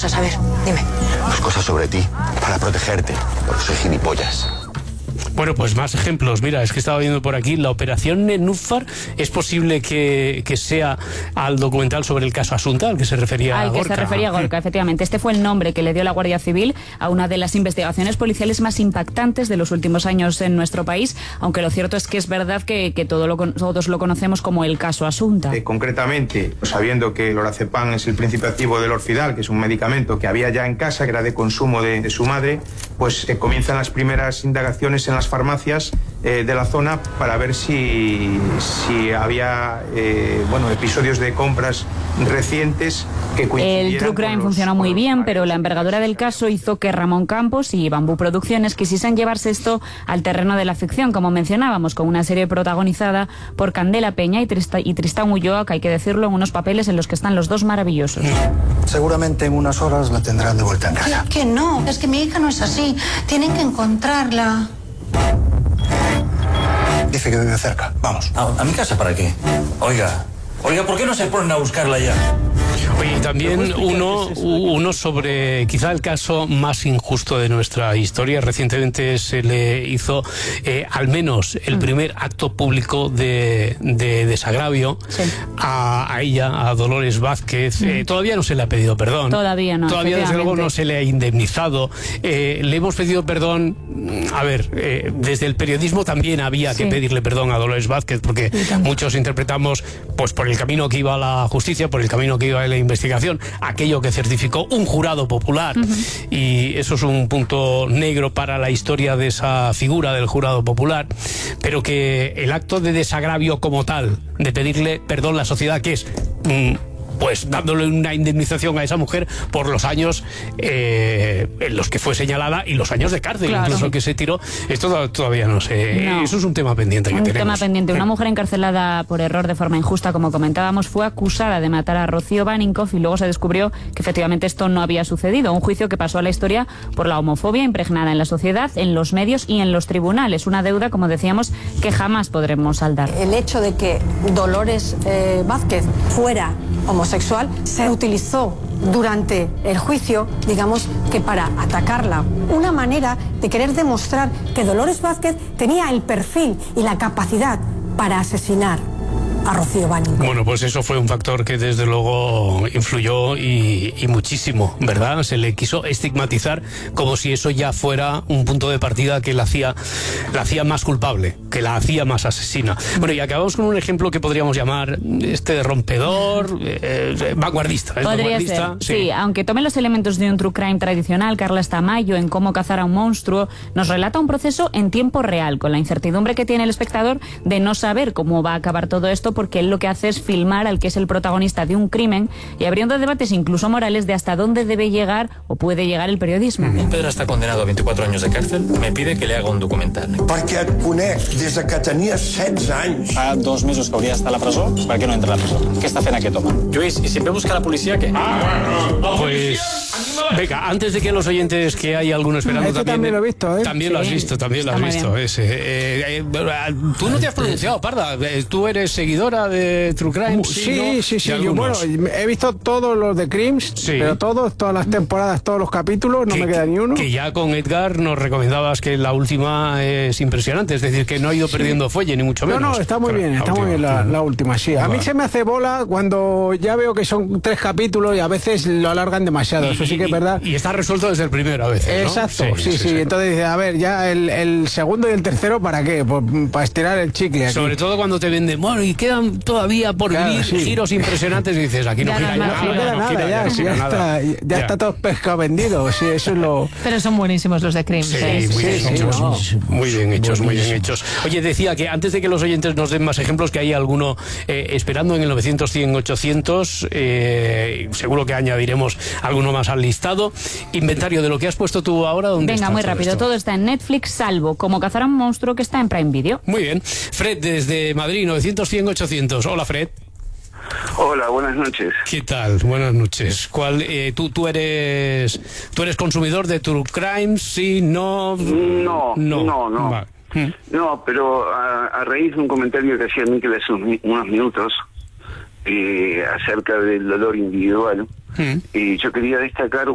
cosas, a ver, dime. Pues cosas sobre ti, para protegerte, porque soy gilipollas. Bueno, pues más ejemplos. Mira, es que estaba viendo por aquí la operación Nenúfar. Es posible que sea al documental sobre el caso Asunta, al que se refería Al que Gorka. se refería Gorka, efectivamente. Este fue el nombre que le dio la Guardia Civil a una de las investigaciones policiales más impactantes de los últimos años en nuestro país, aunque lo cierto es que es verdad que todos lo conocemos como el caso Asunta. Concretamente, sabiendo que el lorazepam es el principio activo del Orfidal, que es un medicamento que había ya en casa, que era de consumo de su madre, pues comienzan las primeras indagaciones en las farmacias de la zona para ver si había episodios de compras recientes que coincidieran. El True Crime funcionó muy bien, pero la envergadura del caso hizo que Ramón Campos y Bambú Producciones quisiesen llevarse esto al terreno de la ficción, como mencionábamos, con una serie protagonizada por Candela Peña y Tristán Ulloa, que hay que decirlo, en unos papeles en los que están los dos maravillosos. Seguramente en unas horas la tendrán de vuelta en casa. Que no, es que mi hija no es así. Tienen que encontrarla. Dice que vive cerca. Vamos. ¿A mi casa para qué? Oiga, ¿por qué no se ponen a buscarla ya? Oye, y también uno sobre quizá el caso más injusto de nuestra historia. Recientemente se le hizo al menos el primer acto público de desagravio a ella, a Dolores Vázquez. Todavía no se le ha pedido perdón. Todavía no. Todavía desde luego no se le ha indemnizado. Le hemos pedido perdón. A ver, desde el periodismo también había que pedirle perdón a Dolores Vázquez, porque muchos interpretamos, pues por el camino que iba a la justicia, por el camino que iba a la investigación, aquello que certificó un jurado popular, y eso es un punto negro para la historia de esa figura del jurado popular, pero que el acto de desagravio como tal, de pedirle perdón a la sociedad, que es pues dándole una indemnización a esa mujer por los años en los que fue señalada y los años de cárcel, incluso que se tiró, esto todavía no sé. No. Eso es un tema pendiente que tenemos. Un tema pendiente. Una mujer encarcelada por error de forma injusta, como comentábamos, fue acusada de matar a Rocío Baninkoff y luego se descubrió que efectivamente esto no había sucedido. Un juicio que pasó a la historia por la homofobia impregnada en la sociedad, en los medios y en los tribunales. Una deuda, como decíamos, que jamás podremos saldar. El hecho de que Dolores Vázquez fuera homosexual se utilizó durante el juicio, digamos, que para atacarla. Una manera de querer demostrar que Dolores Vázquez tenía el perfil y la capacidad para asesinar a Rocío Baninkoff. Bueno, pues eso fue un factor que desde luego influyó y muchísimo, ¿verdad? Se le quiso estigmatizar como si eso ya fuera un punto de partida que la hacía más culpable, que la hacía más asesina. Bueno, y acabamos con un ejemplo que podríamos llamar de rompedor, vanguardista. Podría ser, sí. Aunque tome los elementos de un true crime tradicional, Carlas Tamayo, en Cómo cazar a un monstruo, nos relata un proceso en tiempo real, con la incertidumbre que tiene el espectador de no saber cómo va a acabar todo esto, porque él lo que hace es filmar al que es el protagonista de un crimen y abriendo debates incluso morales de hasta dónde debe llegar o puede llegar el periodismo. Pedro está condenado a 24 años de cárcel. Me pide que le haga un documental. Perquè et conec des de que tenia 16 anys. Fa 2 mesos que hauria d'estar a la presó. Per què no entra a la presó? Què està fent aquest home? Lluís, ¿y si me busca la policía qué? Pues venga, antes de que los oyentes, que hay alguno esperando también lo he visto, ¿eh? También lo has visto, también lo has visto. Tú no te has pronunciado, Parda. Tú eres seguidora de True Crime. Sí. Yo, bueno, he visto todos los de Crimes, pero todas las temporadas, todos los capítulos, no me queda ni uno. Que ya con Edgar nos recomendabas que la última es impresionante, es decir, que no ha ido perdiendo fuelle, ni mucho menos. No, está muy bien, la última, sí. A mí se me hace bola cuando ya veo que son 3 capítulos y a veces lo alargan demasiado, eso sí que es verdad. Y está resuelto desde el primero a veces, ¿no? Exacto, sí. Entonces dice, a ver, ya el segundo y el tercero, ¿para qué? Pues para estirar el chicle aquí. Sobre todo cuando te venden, bueno, y quedan todavía por vivir giros impresionantes, y dices, aquí no queda nada, ya está todo pescado vendido, sí, eso es lo... Pero son buenísimos los de Crimes. Muy bien hechos. Oye, decía que antes de que los oyentes nos den más ejemplos, que hay alguno esperando en el 900, 100, 800, seguro que añadiremos alguno más al listado. Inventario de lo que has puesto tú ahora. Venga, muy rápido, todo está en Netflix, salvo Cómo cazar a un monstruo, que está en Prime Video. Muy bien. Fred, desde Madrid, 900, 100, 800. Hola, Fred. Hola, buenas noches. ¿Qué tal? Buenas noches. ¿Tú eres consumidor de True Crime? Sí, no. No. Vale. No, pero a raíz de un comentario que hacía Miquel hace unos minutos acerca del dolor individual, y yo quería destacar